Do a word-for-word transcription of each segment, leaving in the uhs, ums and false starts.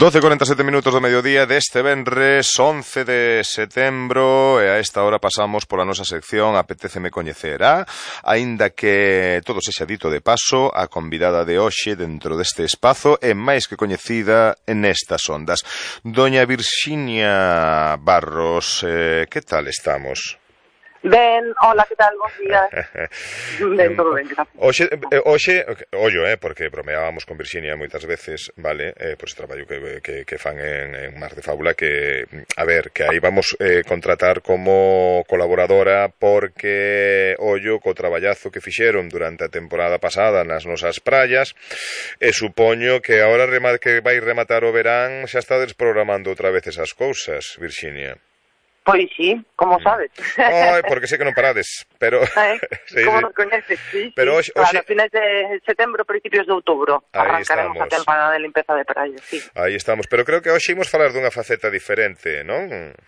doce e cuarenta e sete minutos do mediodía deste venres once de setembro e a esta hora pasamos pola nosa sección Apetéceme coñecer a, aínda que todo sexa dito de paso, a convidada de hoxe dentro deste espazo é máis que coñecida nestas ondas. Doña Virxinia Barros, eh, que tal estamos? Ben, hola, que tal? Bons días. Ben, todo ben, gracias. Oxe, oxe, ollo, eh, porque bromeábamos con Virxinia moitas veces, vale, eh, pois pues, traballo que, que, que fan en, en Mar de Fábula, que, a ver, que aí vamos eh, contratar como colaboradora porque, ollo, co traballazo que fixeron durante a temporada pasada nas nosas praias, e supoño que agora que vai rematar o verán xa está desprogramando outra vez esas cousas, Virxinia. Pois sí, como sabes. Ai, porque sei que non parades, pero... Eh, sí, como sí. nos coñeces, sí. Pero sí. Oxe, oxe... Claro, finais de setembro, principios de outubro, arrancaremos estamos. a temporada de limpeza de praia, sí. Aí estamos, pero creo que hoxe imos falar dunha faceta diferente, non?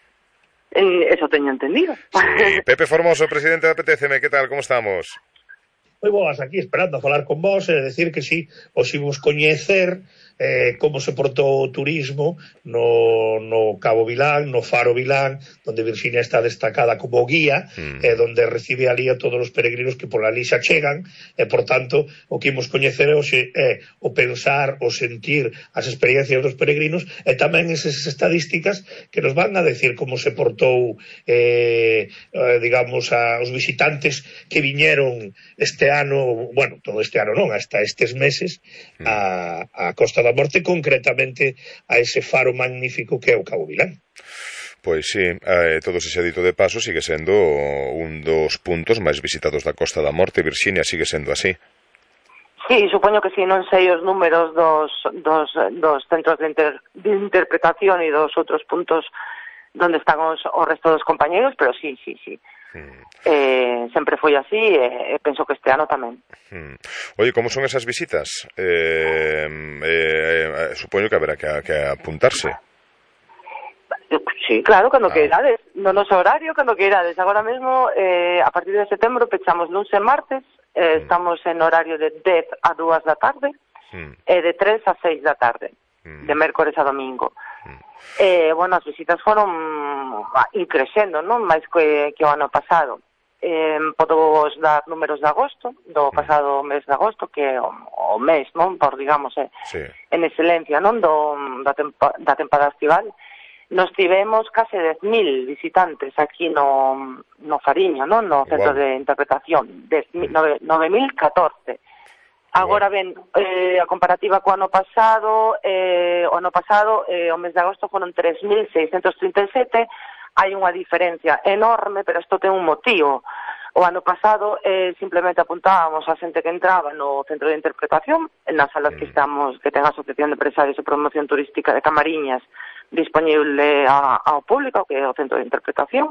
Eh, eso teño entendido. Sí. Pepe Formoso, presidente da Apetéceme, que tal, como estamos? Moi boas, aquí esperando a falar con vos e decir que sí, os imos coñecer eh, como se portou o turismo no, no Cabo Vilán, no Faro Vilán, donde Virxinia está destacada como guía, mm. eh, donde recibe ali a todos os peregrinos que por ali xa chegan, e, por tanto, o que imos coñecer é o, é o pensar, o sentir as experiencias dos peregrinos, e tamén esas estadísticas que nos van a decir como se portou, eh, eh, digamos, a, os visitantes que viñeron este ano, bueno, todo este ano non, hasta estes meses, a, a Costa da Morte, concretamente a ese faro magnífico que é o Cabo Vilán. Pois sí, eh, todo ese dito de paso sigue sendo un dos puntos máis visitados da Costa da Morte. Virxinia, sigue sendo así? Sí, supoño que sí, non sei os números dos, dos, dos centros de, inter, de interpretación e dos outros puntos donde están os, o resto dos compañeros, pero sí, sí, sí. Mm. Eh, sempre foi así e eh, penso que este ano tamén. Mm. Oye, como son esas visitas? Eh, eh, supoño que haberá que, que apuntarse. Sí, claro, cando ah. que irades. No noso horario, cando que irades. Agora mesmo, eh, a partir de setembro, pechamos luns e martes. Eh, mm. Estamos en horario de dez a dúas da tarde mm. e de tres a seis da tarde. Mm. De mércores a domingo. Mm. Eh, bueno, as visitas foron increxendo, non? Mais que, que o ano pasado. Eh, podo dar números de agosto, do pasado mes de agosto, que é o, o mes, non? Por, digamos, eh, sí. en excelencia, non? Do, da, tempa, da temporada estival. Nos tivemos case dez mil visitantes aquí no, no Fariño, non? No centro wow. de interpretación. nove mil catorce. Agora ben, eh, a comparativa co ano pasado, eh, o ano pasado, eh, o mes de agosto foron tres mil seiscentos trinta e sete, hai unha diferencia enorme, pero isto ten un motivo. O ano pasado eh, simplemente apuntábamos a xente que entraba no centro de interpretación, nas salas que estamos, que ten a Asociación de Empresarios e Promoción Turística de Camariñas disponible a, ao público, que é o centro de interpretación,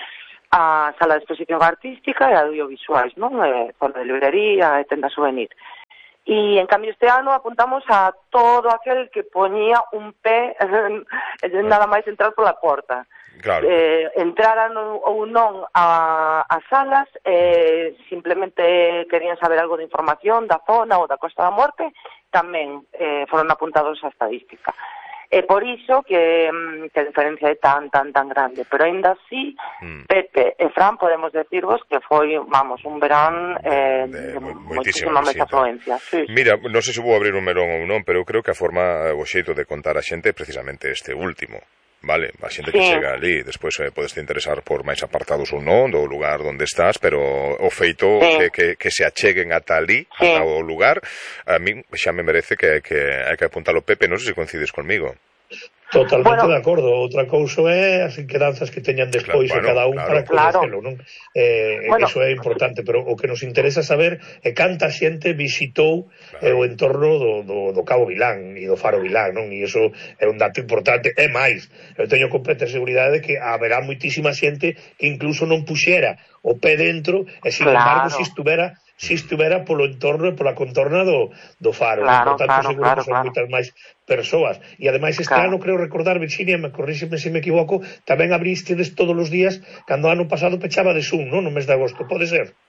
a sala de exposición artística e audiovisuais, non? Eh, zona de librería e tenda souvenir. E, en cambio, este ano apuntamos a todo aquel que poñía un pé nada máis entrar pola porta. Claro. Eh, entraran ou non a, a salas, eh, simplemente querían saber algo de información da zona ou da Costa da Morte, tamén eh, foron apuntados a estadística. É por iso que, que a diferencia é tan, tan, tan grande. Pero ainda así, mm. Pepe e Fran, podemos decirvos que foi, vamos, un verán eh, de, de, de moitísima máis afluencia. Sí. Mira, non sei se vou abrir un melón ou non, pero eu creo que a forma, o xeito de contar a xente é precisamente este último. Vale, a xente que sí. chega ali, despois eh, podes te interesar por máis apartados ou non do lugar onde estás, pero o feito sí. que, que, que se acheguen ata ali, sí. ata o lugar, a mí xa me merece que, que hai que apuntalo. Pepe, non sei se coincides conmigo. Totalmente bueno. de acordo. Outra cousa é as inquedanzas que teñan despois claro, bueno, cada un claro. para coñecelo, non? Eh, bueno. Iso é importante, pero o que nos interesa saber é canta xente visitou claro. eh, o entorno do, do, do Cabo Vilán e do Faro Vilán, non? E iso é un dato importante. É máis, eu teño completa seguridade de que haberá moitísima xente que incluso non puxera o pé dentro e, sin claro. embargo, se estuvera se estuvera polo entorno e pola contorna do, do faro. Claro, Por tanto, claro, seguro claro, que son claro. moitas máis persoas. E, ademais, este claro. ano, creo recordar, Virxinia, me corríxeme se me equivoco, tamén abristedes todos os días, cando ano pasado pechaba de Zoom, non? No mes de agosto, pode ser?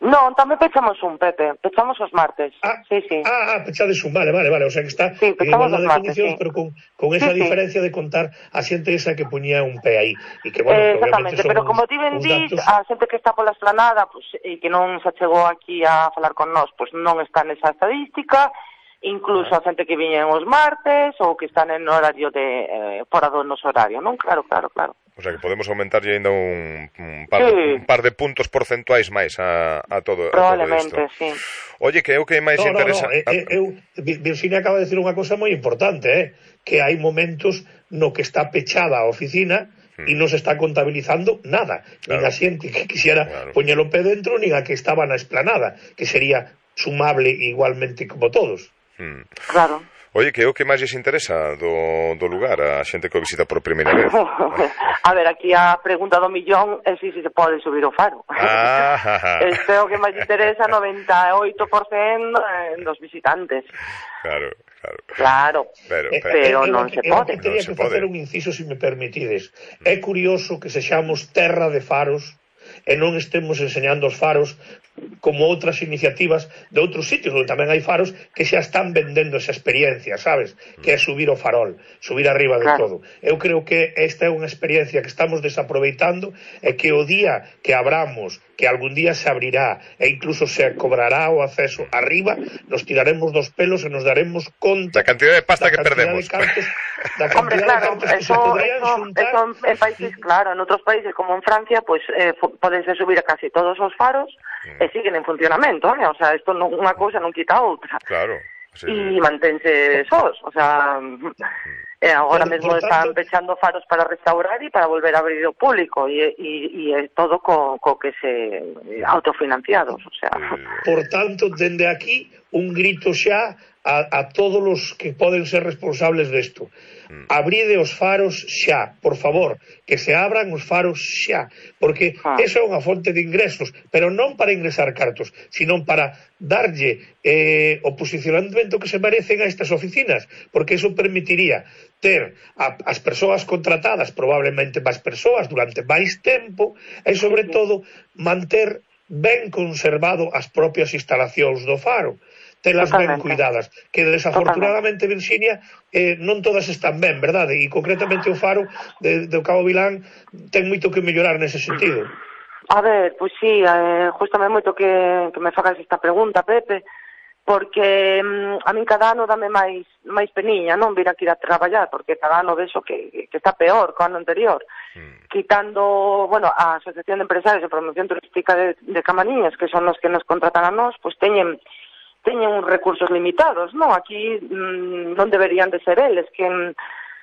Non, tamén pechamos un, Pepe, pechamos os martes. Ah, sí, sí. ah, ah pechades un, vale, vale, vale, o sea que está sí, en igualdade de martes, condicións, sí. pero con, con esa sí, diferencia sí. de contar a xente esa que poñía un pé aí, e que, bueno, eh, que obviamente son pero como uns, ti ben uns dís, datos... a xente que está pola esplanada, pues, e que non se chegou aquí a falar con nós, pois pues non está nesa estadística, incluso ah. a xente que viñen os martes, ou que están en horario de, eh, fora do noso horario, non? Claro, claro, claro. O sea que podemos aumentarlle ainda un, un, par, sí. un par de puntos porcentuais máis a, a todo, probablemente, a todo isto. Sí. Oye, que é o que máis no, interesa... No, no, eh, eu, Virginia acaba de decir unha cosa moi importante, eh, que hai momentos no que está pechada a oficina hmm. e non se está contabilizando nada. Claro. Nin a xente que quisiera claro. poñer o pé dentro, nin a que estaba na esplanada, que sería sumable igualmente como todos. Hmm. Claro. Oye, que é o que máis lles interesa do, do lugar a xente que o visita por primeira vez? A ver, aquí a pregunta do millón é se si se pode subir o faro. Ah, este é o que máis interesa noventa e oito por cento dos visitantes. Claro, claro. Claro, pero, pero, pero eh, non eu, se eu pode. Eu teria que facer un inciso, se me permitides. É curioso que sexamos terra de faros e non estemos enseñando os faros como outras iniciativas de outros sitios onde tamén hai faros que xa están vendendo esa experiencia, sabes? Que é subir o farol, subir arriba de claro. todo. Eu creo que esta é unha experiencia que estamos desaproveitando e que o día que abramos, que algún día se abrirá e incluso se cobrará o acceso arriba, nos tiraremos dos pelos e nos daremos conta da cantidad de pasta que perdemos. De cartos, da cantidad Hombre, claro, de cartos que eso, se podrían eso, xuntar. Eso en países, claro, en outros países como en Francia, pues eh, podense subir a casi todos os faros mm. e siguen en funcionamento, ¿eh? O sea, isto non, unha cousa non quita a outra. Claro. Sí, e mantense sós, o sea, mm. eh, agora por, mesmo por están tanto... pechando faros para restaurar e para volver a abrir o público e, e, e é todo co, co que se autofinanciados, o sea. Por tanto, dende aquí un grito xa a, a todos os que poden ser responsables desto. Abride os faros xa, por favor, que se abran os faros xa, porque ah. eso é unha fonte de ingresos, pero non para ingresar cartos, sino para darlle eh, o posicionamento que se merecen a estas oficinas, porque eso permitiría ter a, as persoas contratadas, probablemente máis persoas, durante máis tempo, e sobre todo manter ben conservado as propias instalacións do faro, telas ben cuidadas, que desafortunadamente, Virginia, eh, non todas están ben, verdade? E concretamente o faro de, de Cabo Vilán ten moito que mellorar nese sentido. A ver, pois pues sí, eh, justamente moito que, que me fagas esta pregunta, Pepe, porque mm, a min cada ano dame máis máis peniña, non vir aquí a traballar, porque cada ano vexo que, que está peor co ano anterior. Mm. Quitando, bueno, a Asociación de Empresarios de Promoción Turística de, de Camariñas, que son os que nos contratan a nós, pois pues teñen teñen uns recursos limitados, non? Aquí mmm, non deberían de ser eles quen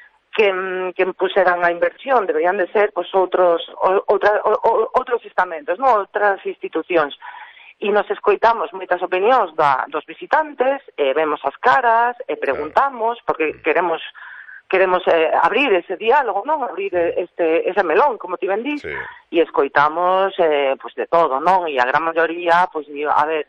quen quen puseran a inversión, deberían de ser pois outros outra, o, outros estamentos, non? Outras institucións. E nos escoitamos moitas opinións da, dos visitantes, e vemos as caras, e preguntamos, porque queremos queremos eh, abrir ese diálogo, non? Abrir este ese melón, como ti ben dís, sí. E escoitamos eh, pois de todo, non? E a gran maioría, pois, a ver,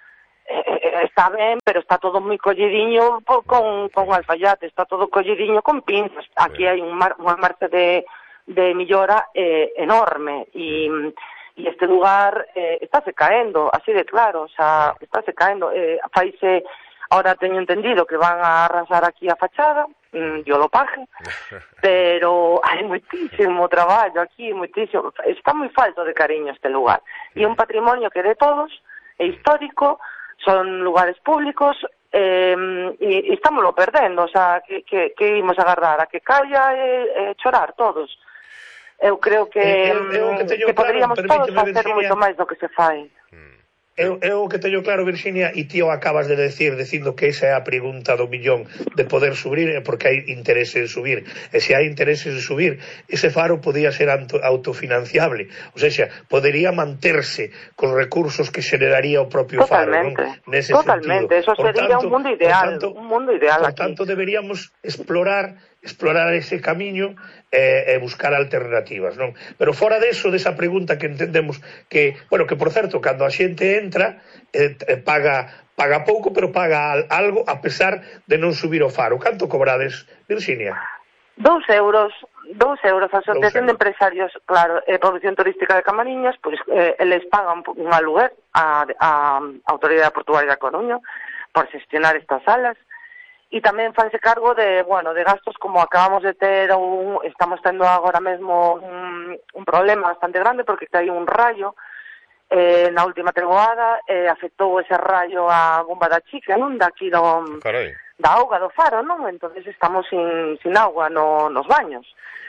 está ben, pero está todo moi collidiño con, con alfaiate, está todo collidiño con pinzas. Aquí hai un mar, unha marcha de, de millora eh, enorme e, e este lugar eh, estáse caendo, así de claro, o sea, estáse caendo. Eh, faise, ahora teño entendido que van a arrasar aquí a fachada, mm, yo lo pague, pero hai moitísimo traballo aquí, moitísimo, está moi falto de cariño este lugar. E un patrimonio que de todos é histórico, son lugares públicos eh, e, e estámoslo perdendo, o sea, que, que, que imos agarrar a que caia e, e chorar todos. Eu creo que, eh, eu, eu que, que poderíamos claro, todos facer Virginia, moito máis do que se fai. Eu, eu que teño claro, Virginia, e ti o acabas de decir, dicindo que esa é a pregunta do millón de poder subir, porque hai interese en subir, e se hai interese en subir, ese faro podía ser autofinanciable, ou seja, podería manterse cos recursos que xeraría o propio totalmente, faro, non? Nese totalmente, sentido. Eso sería tanto, un mundo ideal, tanto, un mundo ideal por aquí. tanto, deberíamos explorar explorar ese camiño e, e buscar alternativas, non? Pero fora deso, desa pregunta que entendemos que, bueno, que por certo, cando a xente entra, eh, paga paga pouco, pero paga algo a pesar de non subir o faro. Canto cobrades, Virginia? Dous euros, dous euros. A Asociación de Empresarios, claro, e Promoción Turística de Camariñas, pois eh, eles pagan un aluguer a, a Autoridade Portuaria da Coruña por xestionar estas salas, e tamén fanse cargo de, bueno, de gastos como acabamos de ter, un, estamos tendo agora mesmo un, un problema bastante grande porque hai un raio eh, na última tregoada, eh, afectou ese rayo a bomba da chica, non? Daqui do... Carai. Da auga do faro, non? Entonces estamos sin, sin agua no, nos baños.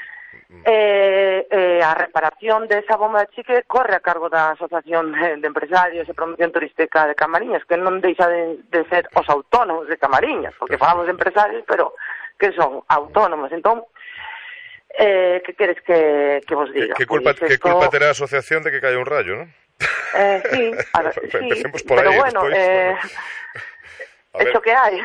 Eh, eh, a reparación desa bomba de chique corre a cargo da Asociación de, de Empresarios e Promoción Turística de Camariñas, que non deixa de, de ser os autónomos de Camariñas, porque falamos de empresarios, pero que son autónomos. Entón, eh, que queres que, que vos diga? Que, que, culpa, pues esto... que culpa terá a asociación de que caia un rayo, non? Eh, sí, a ver, sí, por pero ahí, bueno, después, eh... bueno. Hecho que hai.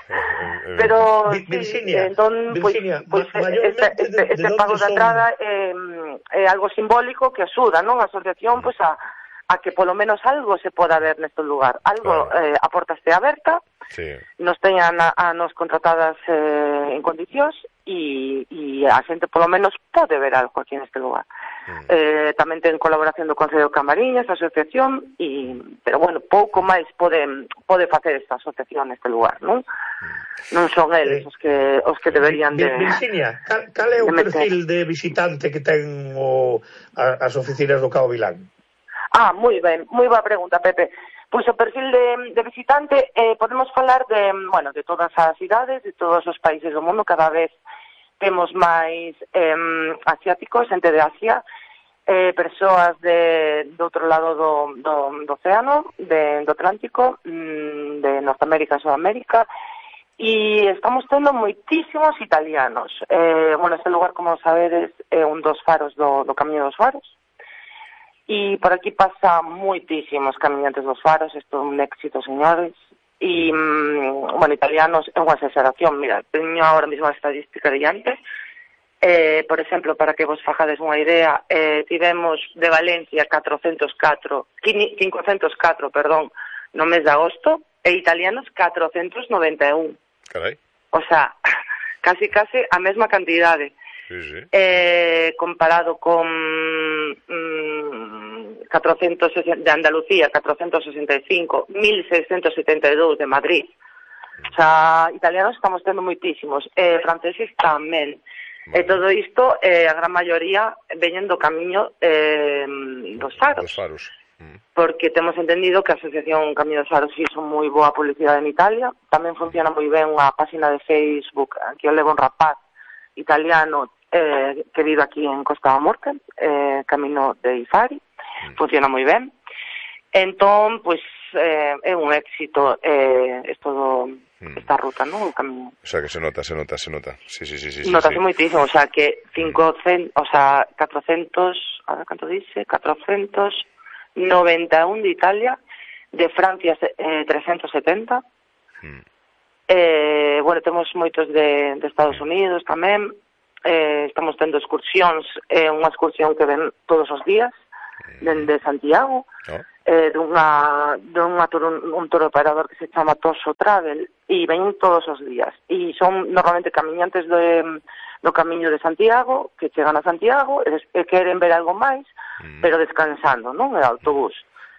Pero, Virginia, sí, entón, Virginia, pues, pues este, este, este, este pago de entrada é eh, eh, algo simbólico que axuda, non? A asociación, pues, a, a que polo menos algo se poda ver neste lugar. Algo, claro. eh, a porta este aberta, sí. Nos teñan a, a nos contratadas eh, en condicións e, e a xente polo menos pode ver algo aquí neste lugar. Mm. Eh, tamén ten colaboración do Concello de Camariñas, a asociación, e, pero bueno, pouco máis pode, pode facer esta asociación neste lugar, non? Mm. Non son eles os que os que deberían de... Virginia, cal, cal é o de perfil de visitante que ten o, a, as oficinas do Cabo Vilán? Ah, moi ben, moi boa pregunta, Pepe. Pois o perfil de, de visitante, eh, podemos falar de, bueno, de todas as cidades, de todos os países do mundo. Cada vez temos máis eh, asiáticos, xente de Asia, eh, persoas de, do outro lado do, do, do océano, de, do Atlántico, de Norteamérica e Sudamérica, e estamos tendo moitísimos italianos. Eh, bueno, este lugar, como sabedes, é un dos faros do, do Camiño dos Faros, e por aquí pasa moitísimos camiñantes dos faros. Isto é un éxito, señores. E, mmm, bueno, italianos é unha exageración. Mira, teño ahora mesmo a estadística de diante. Eh, por exemplo, para que vos fajades unha idea, eh, tivemos de Valencia catrocentos catro, quinhentos catro, perdón, no mes de agosto, e italianos catrocentos noventa e un. Carai. O sea, casi casi a mesma cantidade. Sí, sí. Eh, comparado con mmm, catrocentos de Andalucía, catrocentos sesenta e cinco, mil seiscentos setenta e dous de Madrid. O sea, italianos estamos tendo moitísimos, eh, franceses tamén. Vale. E todo isto, eh, a gran maioría veñen do camiño eh, dos faros. Dos faros. Mm. Porque temos entendido que a Asociación Camiño dos Faros hizo moi boa publicidade en Italia. Tamén funciona moi ben unha página de Facebook que o leva un rapaz italiano eh, que vive aquí en Costa da Morte, eh, camino de Ifari. Mm. Funciona moi ben. Entón, pois, eh, é un éxito eh, esto do, mm. esta ruta, non? O camiño. O sea, que se nota, se nota, se nota. Sí, sí, sí, sí. Notase sí. moitísimo, o sea, que quinhentos, mm. o sea, catrocentos, a ver canto dice, catrocentos noventa e un de Italia, de Francia eh, trescentos setenta. Mm. Eh, bueno, temos moitos de, de Estados Unidos tamén. Eh, estamos tendo excursións, eh, unha excursión que ven todos os días, dende Santiago, oh. eh, dunha, dunha tour, un tour operador que se chama Toso Travel, e ven todos os días. E son normalmente camiñantes de, do Camiño de Santiago, que chegan a Santiago e, e queren ver algo máis, mm. pero descansando, non? En autobús.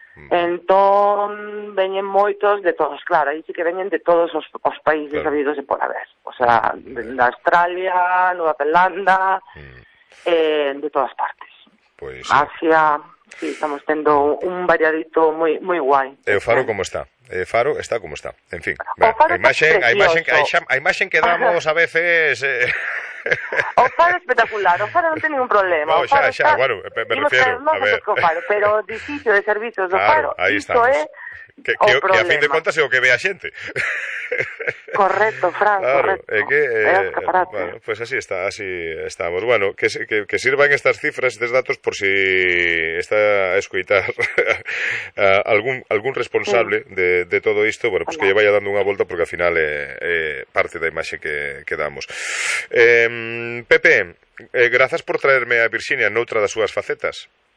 Entón, veñen moitos de todos, claro, aí sí que veñen de todos os, os países claro. habidos e por haber. O sea, de, de Australia, Nueva Zelanda, mm. eh, de todas partes. Pues, Asia, sí, estamos tendo un variadito moi moi guai. E o faro como está? E Faro está como está. En fin, bueno, a imaxen, a imaxen, a imaxen que damos a veces... Eh... O faro espectacular, o faro non ten ningún problema. No, xa, xa, bueno, me, me refiero, a ver. Faro, pero o edificio de servicios do claro, faro, isto é que, que, que a fin de contas é o que ve a xente. Correcto, Fran, claro, correcto. É que, eh, bueno, pues así está, así estamos. Bueno, que, que, que sirvan estas cifras, estes datos, por si está a escoitar algún, algún responsable sí. de, de todo isto, bueno, pues que lle vaya dando unha volta, porque ao final é, é parte da imaxe que, que damos. Eh, Pepe, eh, grazas por traerme a Virxinia noutra das súas facetas.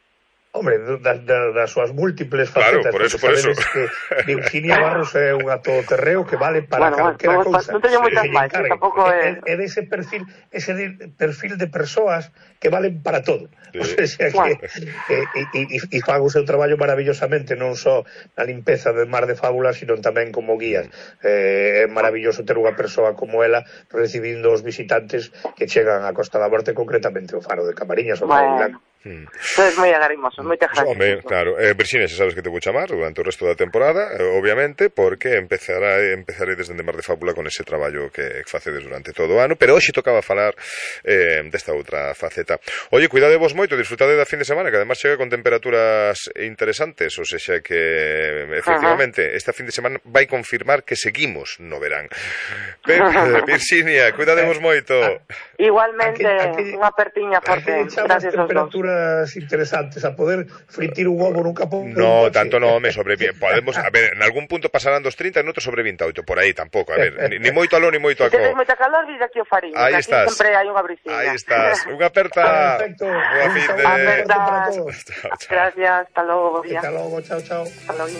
Hombre, das, das, das súas múltiples facetas. Claro, por eso, por eso. Que Virxinia Barros é unha todoterreo que vale para bueno, calquera bueno, cousa. Non teño moitas máis, tampouco é... É dese perfil, ese perfil de persoas que valen para todo. Sí. O sea, bueno. que e, e, e fan o seu traballo maravillosamente, non só na limpeza de Mar de Fábulas, sino tamén como guías. Eh, é maravilloso ter unha persoa como ela recibindo os visitantes que chegan á Costa da Morte, concretamente o Faro de Camariñas, o Faro bueno. Blanco. Hmm. Sois moi agarimosos, moitas gracias. Home, claro, eh, Virxinia, xa sabes que te vou chamar durante o resto da temporada, eh, obviamente, porque empezará, empezarei desde Mar de Fábula con ese traballo que facedes durante todo o ano, pero hoxe tocaba falar eh, desta outra faceta. Oye, cuidadevos moito, disfrutade da fin de semana, que además chega con temperaturas interesantes, ou seja que efectivamente, esta fin de semana vai confirmar que seguimos no verán. Pepe, Virxinia, cuidadevos moito. Igualmente, unha apertiña forte, gracias aos dos. Interesantes, a poder fritir un ovo nun capón. No, tanto no, me sobre podemos, a ver, en algún punto pasarán dos treinta, en outro sobre vinte e oito, por aí tampouco, a ver, ni, ni moito aló, ni moito acó. Se tedes moita calor, vide aquí o fariño, aí estás. Sempre hai unha brisiña. Aí estás, unha aperta. Perfecto. Boa fin de... Aperta. Gracias, hasta logo, bo día. Hasta logo, chao, chao. Hasta logo.